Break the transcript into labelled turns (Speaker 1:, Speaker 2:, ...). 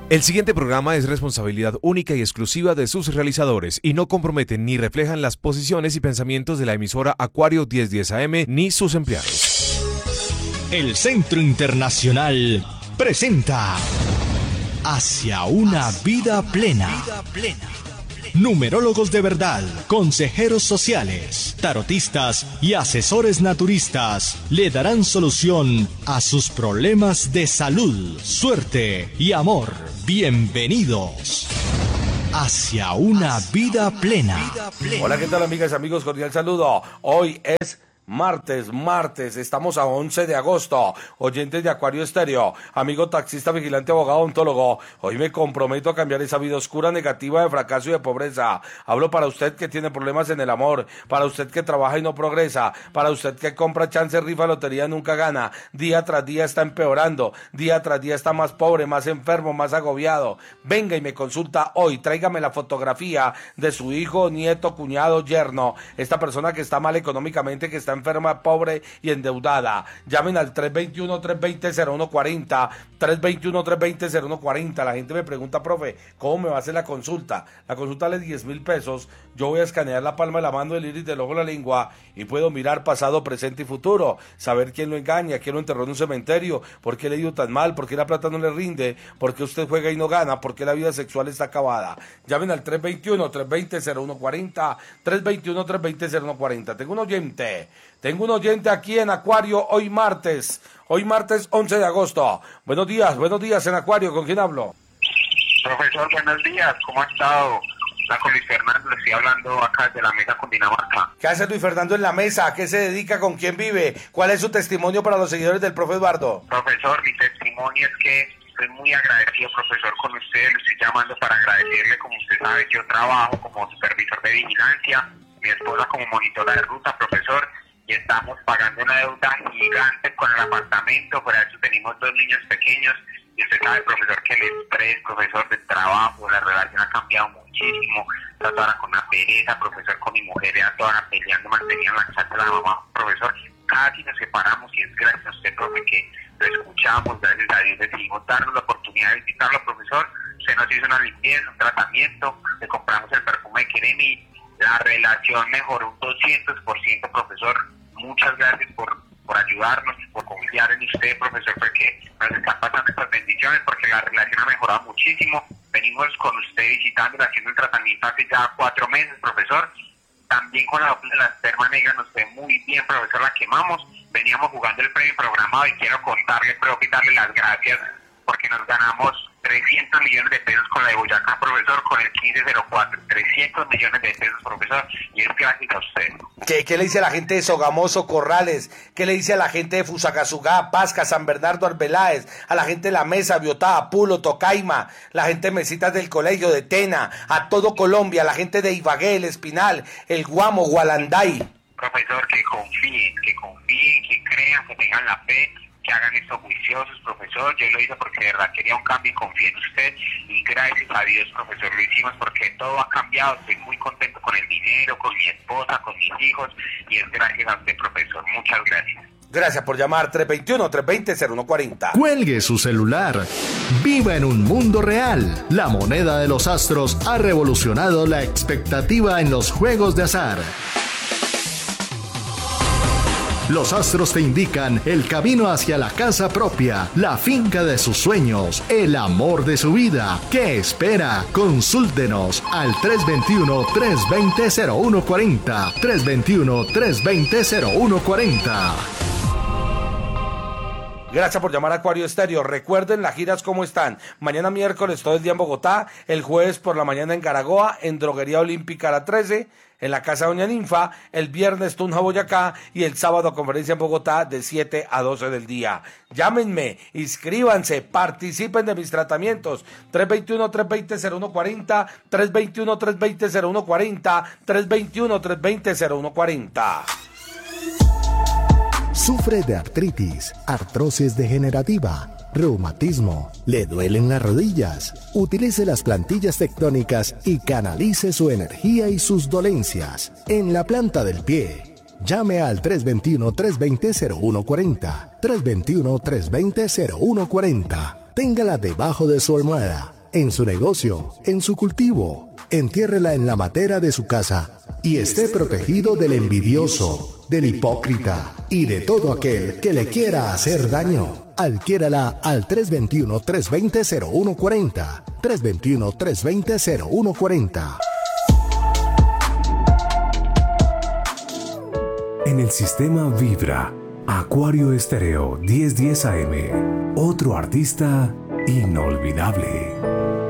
Speaker 1: El siguiente programa es responsabilidad única y exclusiva de sus realizadores y no comprometen ni reflejan las posiciones y pensamientos de la emisora Acuario 1010 AM ni sus empleados.
Speaker 2: El Centro Internacional presenta Hacia una vida plena. Numerólogos de verdad, consejeros sociales, tarotistas y asesores naturistas le darán solución a sus problemas de salud, suerte y amor. Bienvenidos hacia una vida plena.
Speaker 3: Hola, ¿qué tal, amigas y amigos? Cordial saludo. Hoy es martes, estamos a 11 de agosto, oyentes de Acuario Estéreo, amigo taxista, vigilante, abogado, ontólogo, hoy me comprometo a cambiar esa vida oscura, negativa, de fracaso y de pobreza. Hablo para usted que tiene problemas en el amor, para usted que trabaja y no progresa, para usted que compra chance, rifa, lotería y nunca gana, día tras día está empeorando, día tras día está más pobre, más enfermo, más agobiado. Venga y me consulta hoy, tráigame la fotografía de su hijo, nieto, cuñado, yerno, esta persona que está mal económicamente, que está enferma, pobre y endeudada. Llamen al 321-320-0140, 321-320-0140. La gente me pregunta, profe, ¿cómo me va a hacer la consulta? La consulta vale 10,000 pesos. Yo voy a escanear la palma de la mano, el iris del ojo, la lengua, y puedo mirar pasado, presente y futuro, saber quién lo engaña, quién lo enterró en un cementerio, por qué le ha ido tan mal, por qué la plata no le rinde, por qué usted juega y no gana, por qué la vida sexual está acabada. Llamen al 321-320-0140, 321-320-0140. Tengo un oyente aquí en Acuario hoy martes 11 de agosto. Buenos días en Acuario, ¿con quién hablo?
Speaker 4: Profesor, buenos días, ¿cómo ha estado? Está con Luis Fernando, le estoy hablando acá desde la mesa con Dinamarca.
Speaker 3: ¿Qué hace Luis Fernando en la mesa? ¿A qué se dedica? ¿Con quién vive? ¿Cuál es su testimonio para los seguidores del profe Eduardo?
Speaker 4: Profesor, mi testimonio es que estoy muy agradecido, profesor, con usted. Le estoy llamando para agradecerle. Como usted sabe, yo trabajo como supervisor de vigilancia, mi esposa como monitora de ruta, profesor, y estamos pagando una deuda gigante con el apartamento. Por eso tenemos 2 niños pequeños. Y usted sabe, profesor, que el estrés, profesor, del trabajo, la relación ha cambiado muchísimo. Está toda con una pereza, profesor, con mi mujer, era toda peleando, mantenían la casa de la mamá, profesor. Casi nos separamos y es gracias a usted, profe, que lo escuchamos. Gracias a Dios decidimos darnos la oportunidad de visitarlo, profesor. Usted nos hizo una limpieza, un tratamiento, le compramos el perfume de Keremi. La relación mejoró un 200%, profesor. Muchas gracias por ayudarnos, por confiar en usted, profesor, porque nos están pasando estas bendiciones, porque la relación ha mejorado muchísimo. Venimos con usted visitando, haciendo el tratamiento hace ya 4 meses, profesor. También con la doble de la esperma negra nos fue muy bien, profesor, la quemamos. Veníamos jugando el premio programado y quiero contarle, profe, y darle las gracias porque nos ganamos 300 millones de pesos con la de Boyacá, profesor, con el 1504, 300 millones de pesos, profesor, y es gracias a usted.
Speaker 3: ¿Qué le dice a la gente de Sogamoso, Corrales? ¿Qué le dice a la gente de Fusagasugá, Pasca, San Bernardo, Arbeláez? A la gente de La Mesa, Biotá, Pulo, Tocaima, la gente de Mesitas del Colegio, de Tena, a todo Colombia, la gente de Ibagué, El Espinal, El Guamo, Gualanday.
Speaker 4: Profesor, que confíen, que crean, que tengan la fe, que hagan estos juiciosos, profesor. Yo lo hice porque de verdad quería un cambio y confié en usted, y gracias a Dios, profesor, lo hicimos porque todo ha cambiado. Estoy muy contento con el dinero, con mi esposa, con mis hijos, y es gracias a usted, profesor. Muchas gracias.
Speaker 3: Gracias por llamar. 321-320-0140.
Speaker 2: Cuelgue su celular. Viva en un mundo real. La moneda de los astros ha revolucionado la expectativa en los juegos de azar. Los astros te indican el camino hacia la casa propia, la finca de sus sueños, el amor de su vida. ¿Qué espera? Consúltenos al 321-320-0140. 321-320-0140.
Speaker 3: Gracias por llamar a Acuario Estéreo. Recuerden las giras cómo están. Mañana miércoles todo el día en Bogotá, el jueves por la mañana en Caragoa, en Droguería Olímpica a la 13, en la Casa Doña Ninfa, el viernes Tunja, Boyacá, y el sábado conferencia en Bogotá de 7 a 12 del día. Llámenme, inscríbanse, participen de mis tratamientos. 321-320-0140, 321-320-0140, 321-320-0140.
Speaker 5: Sufre de artritis, artrosis degenerativa, reumatismo, le duelen las rodillas. Utilice las plantillas tectónicas y canalice su energía y sus dolencias en la planta del pie. Llame al 321-320-0140, 321-320-0140. Téngala debajo de su almohada. en su negocio, en su cultivo. Entiérrela en la matera de su casa y esté protegido del envidioso, del hipócrita y de todo aquel que le quiera hacer daño. Adquiérala al 321-320-0140. 321-320-0140.
Speaker 6: En el sistema vibra Acuario Estéreo 1010 AM. Otro artista inolvidable.